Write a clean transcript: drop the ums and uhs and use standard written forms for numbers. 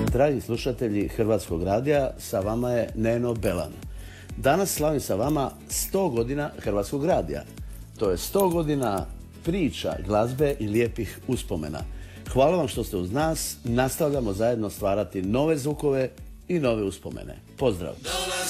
Dragi slušatelji Hrvatskog radija, sa vama je Neno Belan. Danas slavim sa vama 100 godina Hrvatskog radija. To je 100 godina priča, glazbe i lijepih uspomena. Hvala vam što ste uz nas, nastavljamo zajedno stvarati nove zvukove i nove uspomene. Pozdrav!